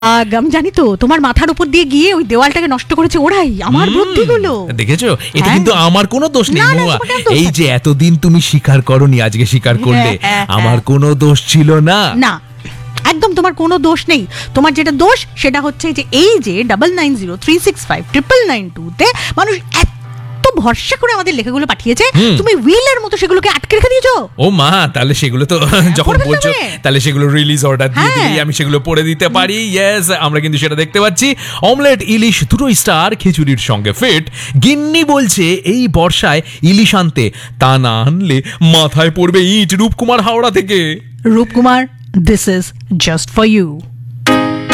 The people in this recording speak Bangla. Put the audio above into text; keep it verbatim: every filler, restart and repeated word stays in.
আমি জানি তো তোমার মাথার উপর দিয়ে গিয়ে ওই দেওয়ালটাকে নষ্ট করেছে ওরাই, আমার বুদ্ধিগুলো। দেখেছো, এটা কিন্তু আমার কোনো দোষ নেই না, না, মুয়া। তোমার কেন দোষ এই আছে? যে এতদিন তুমি স্বীকার করনি, আজকে স্বীকার করলে হ্যাঁ, হ্যাঁ, আমার হ্যাঁ। কোনো দোষ ছিল না। না, একদম তোমার কোনো দোষ নেই। তোমার যেটা দোষ সেটা হচ্ছে যে এই যে double nine zero three six five triple nine two তে মানুষ এত ভরসা করে আমাদের লেখাগুলো পাঠিয়েছে, তুমি হুইলের মতো সেগুলোকে আটকে রেখে দিয়েছো। ও মা, তাহলে সেগুলো তো যখন পড়ে বলছো দেবে। তাহলে সেগুলো রিলিজ অর্ডার দিয়ে হ্যাঁ। দিলেই আমি সেগুলো পড়ে দিতে পারি। ইয়েস, আমরা কিন্তু সেটা দেখতে পাচ্ছি। অমলেট ইলিশ দুটো স্টার খিচুড়ির সঙ্গে ফিট। গিন্নি বলছে এই বর্ষায় ইলিশ আনতে, তা না আনলে মাথায় পড়বে ইট রূপকুমার হাওড়া থেকে। Roopkumar, this is just for you.